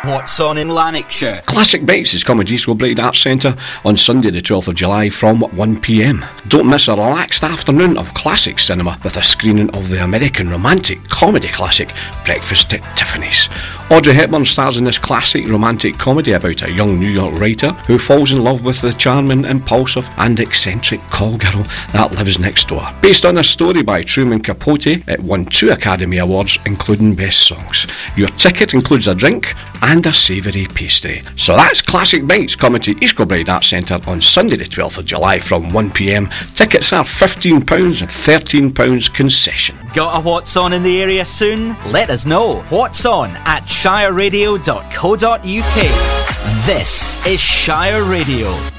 What's on in Lanarkshire? Classic Bites is coming to East Kilbride Arts Centre on Sunday the 12th of July from 1pm. Don't miss a relaxed afternoon of classic cinema with a screening of the American romantic comedy classic Breakfast at Tiffany's. Audrey Hepburn stars in this classic romantic comedy about a young New York writer who falls in love with the charming, impulsive and eccentric call girl that lives next door. Based on a story by Truman Capote, it won 2 Academy Awards including Best Songs. Your ticket includes a drink and a savoury pastry. So that's Classic Bites coming to East Kilbride Arts Centre on Sunday the 12th of July from 1pm. Tickets are £15 and £13 concession. Got a What's On in the area soon? Let us know. What's On at shireradio.co.uk. This is Shire Radio.